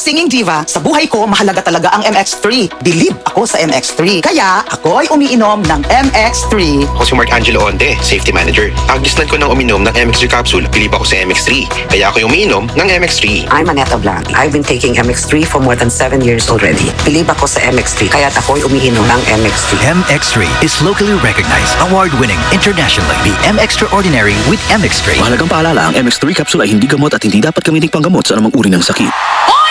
singing diva, sa buhay ko mahalaga talaga ang MX3. Believe ako sa MX3. Kaya ako ay umiinom ng MX3. Ako si Mark Angelo Onte, Safety Manager. Agdisnan ko ng uminom ng MX3 capsule. Believe ako sa MX3. Kaya ako umiinom ng MX3. I'm Aneta Blanc. I've been taking MX3 for more than 7 years already. Believe ako sa MX3. Kaya ako'y umiinom ng MX3. MX3 is locally recognized, award-winning internationally. Be M-Extraordinary with MX3. Mahalagang paalala, ang MX3 capsule ay hindi gamot at hindi dapat gamitin panggamot sa anumang uri ng sakit. Hoy!